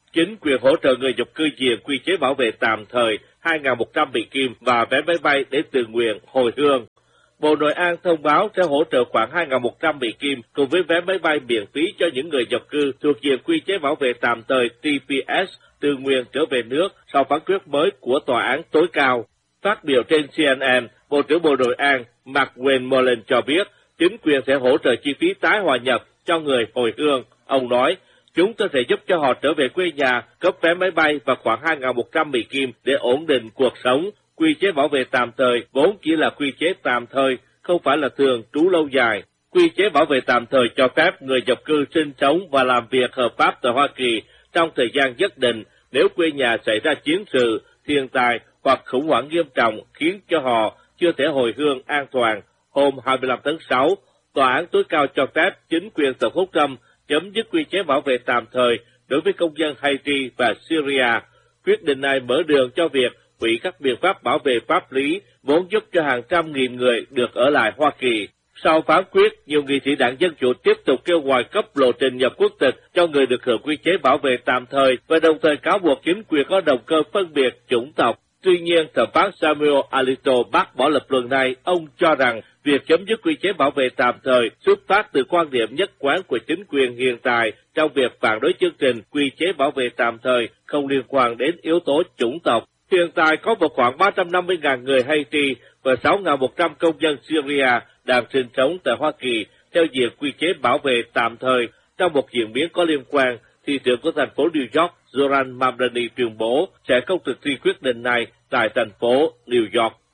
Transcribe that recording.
Chính quyền hỗ trợ người nhập cư diện quy chế bảo vệ tạm thời 2.100 Mỹ Kim và vé máy bay để tự nguyện hồi hương. Bộ Nội an thông báo sẽ hỗ trợ khoảng 2.100 Mỹ Kim cùng với vé máy bay miễn phí cho những người nhập cư thuộc diện quy chế bảo vệ tạm thời TPS tự nguyện trở về nước sau phán quyết mới của Tòa án tối cao. Phát biểu trên CNN, Bộ trưởng Bộ Nội an Mark Wayne cho biết chính quyền sẽ hỗ trợ chi phí tái hòa nhập cho người hồi hương. Ông nói, chúng tôi sẽ giúp cho họ trở về quê nhà, cấp vé máy bay và khoảng 2.100 Mỹ Kim để ổn định cuộc sống. Quy chế bảo vệ tạm thời vốn chỉ là quy chế tạm thời, không phải là thường trú lâu dài. Quy chế bảo vệ tạm thời cho phép người nhập cư sinh sống và làm việc hợp pháp tại Hoa Kỳ trong thời gian nhất định nếu quê nhà xảy ra chiến sự, thiên tai hoặc khủng hoảng nghiêm trọng khiến cho họ chưa thể hồi hương an toàn. Hôm 25 tháng 6, Tòa án tối cao cho phép chính quyền Tổng thống Trump chấm dứt quy chế bảo vệ tạm thời đối với công dân Haiti và Syria. Quyết định này mở đường cho việc hủy các biện pháp bảo vệ pháp lý vốn giúp cho hàng trăm nghìn người được ở lại Hoa Kỳ. Sau phán quyết, nhiều nghị sĩ đảng Dân Chủ tiếp tục kêu gọi cấp lộ trình nhập quốc tịch cho người được hưởng quy chế bảo vệ tạm thời và đồng thời cáo buộc chính quyền có động cơ phân biệt chủng tộc. Tuy nhiên, thẩm phán Samuel Alito bác bỏ lập luận này. Ông cho rằng việc chấm dứt quy chế bảo vệ tạm thời xuất phát từ quan điểm nhất quán của chính quyền hiện tại trong việc phản đối chương trình quy chế bảo vệ tạm thời không liên quan đến yếu tố chủng tộc. Hiện tại có một khoảng 350.000 người Haiti và 6.100 công dân Syria đang sinh sống tại Hoa Kỳ theo diện quy chế bảo vệ tạm thời. Trong một diễn biến có liên quan, thị trưởng của thành phố New York Zoran Mamdani tuyên bố sẽ không thực thi quyết định này tại thành phố New York.